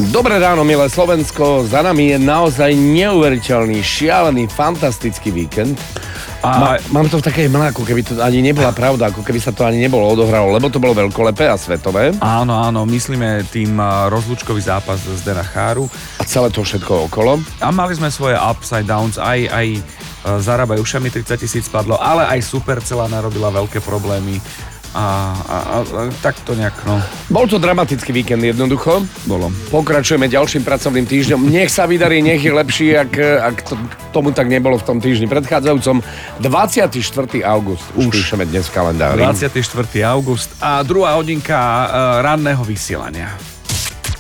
Dobré ráno, milé Slovensko. Za nami je naozaj neuveriteľný, šialený, fantastický víkend. Mám to v takej mle, ako keby to ani nebola pravda, ako keby sa to ani nebolo odohralo, lebo to bolo veľkolepé a svetové. Áno, myslíme tým rozlúčkový zápas z Dena Cháru. A celé to všetko okolo. A mali sme svoje upside downs, aj Zarábaj ušami 30 000 padlo, ale aj Supercela narobila veľké problémy. A tak to nejak, no. Bol to dramatický víkend jednoducho. Bolo. Pokračujeme ďalším pracovným týždňom. Nech sa vydarí, nech je lepší, ak tomu tak nebolo v tom týždni predchádzajúcom. 24. august. Už píšeme dnes v kalendári. 24. august a druhá hodinka ranného vysielania.